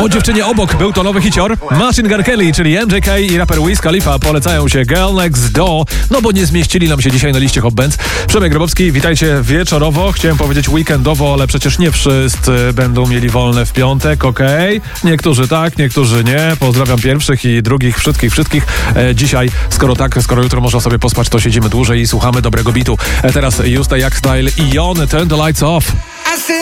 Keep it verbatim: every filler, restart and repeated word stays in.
O dziewczynie obok był to nowy hicior. Machine Gun Kelly, czyli M J K i raper Wiz Khalifa polecają się Girl Next Door, no bo nie zmieścili nam się dzisiaj na liście Hot Bands. Przemek Grabowski, witajcie wieczorowo. Chciałem powiedzieć weekendowo, ale przecież nie wszyscy będą mieli wolne w piątek, okej? Okay? Niektórzy tak, niektórzy nie. Pozdrawiam pierwszych i drugich, wszystkich, wszystkich. E, dzisiaj, skoro tak, skoro jutro można sobie pospać, to siedzimy dłużej i słuchamy dobrego bitu. E, teraz Justa Jak Style i Jon, Turn the Lights Off.